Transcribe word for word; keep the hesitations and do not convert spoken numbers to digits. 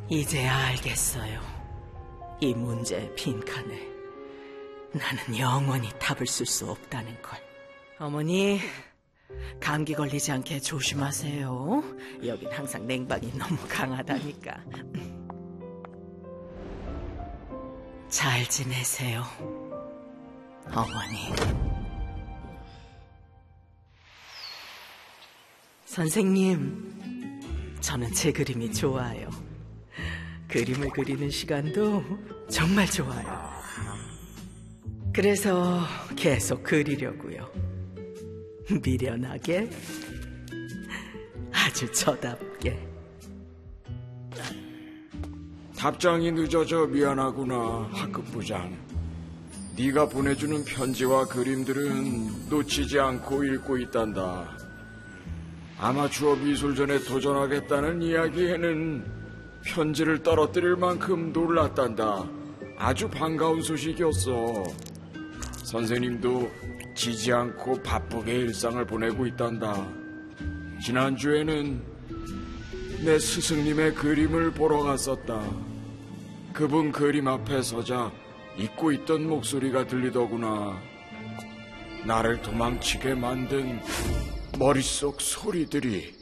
이제야 알겠어요. 이 문제의 빈칸에 나는 영원히 답을 쓸 수 없다는 걸. 어머니, 감기 걸리지 않게 조심하세요. 여긴 항상 냉방이 너무 강하다니까. 잘 지내세요, 어머니. 선생님, 저는 제 그림이 좋아요. 그림을 그리는 시간도 정말 좋아요. 그래서 계속 그리려고요. 미련하게, 아주 저답게. 답장이 늦어져 미안하구나, 학급 부장. 네가 보내주는 편지와 그림들은 놓치지 않고 읽고 있단다. 아마추어 미술전에 도전하겠다는 이야기에는 편지를 떨어뜨릴 만큼 놀랐단다. 아주 반가운 소식이었어. 선생님도 지지 않고 바쁘게 일상을 보내고 있단다. 지난주에는 내 스승님의 그림을 보러 갔었다. 그분 그림 앞에 서자 잊고 있던 목소리가 들리더구나. 나를 도망치게 만든 머릿속 소리들이.